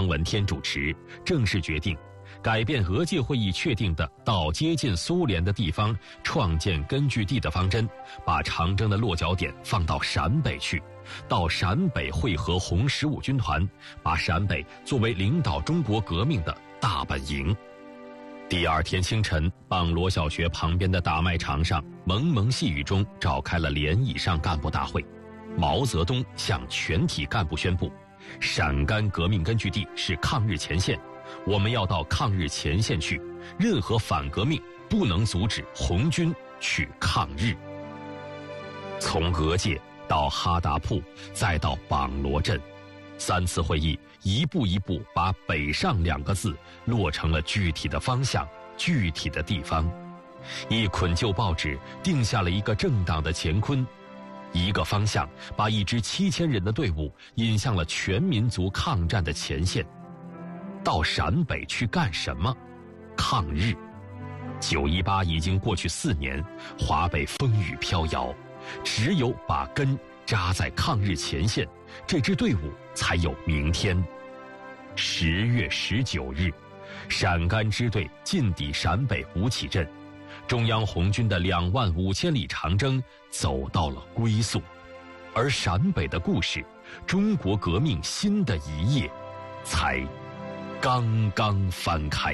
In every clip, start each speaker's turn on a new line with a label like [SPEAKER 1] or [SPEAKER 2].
[SPEAKER 1] 张闻天主持，正式决定改变俄界会议确定的到接近苏联的地方创建根据地的方针，把长征的落脚点放到陕北去，到陕北会合红15军团，把陕北作为领导中国革命的大本营。第二天清晨，榜罗小学旁边的大卖场上，蒙蒙细雨中召开了联以上干部大会。毛泽东向全体干部宣布，陕甘革命根据地是抗日前线，我们要到抗日前线去，任何反革命不能阻止红军去抗日。从俄界到哈达铺，再到榜罗镇，3次会议一步一步把北上2个字落成了具体的方向、具体的地方。一捆旧报纸定下了一个政党的乾坤，一个方向把一支7000人的队伍引向了全民族抗战的前线。到陕北去干什么？抗日。918已经过去4年，华北风雨飘摇，只有把根扎在抗日前线，这支队伍才有明天。10月19日，陕甘支队进抵陕北吴起镇，中央红军的25000里长征走到了归宿，而陕北的故事，中国革命新的一页，才刚刚翻开。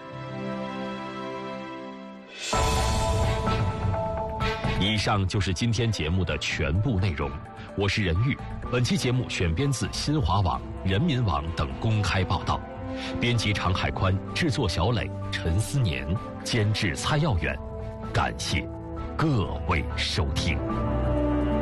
[SPEAKER 1] 以上就是今天节目的全部内容，我是任玉。本期节目选编自新华网、人民网等公开报道，编辑常海宽，制作小磊、陈思年，监制蔡耀远。感谢各位收听。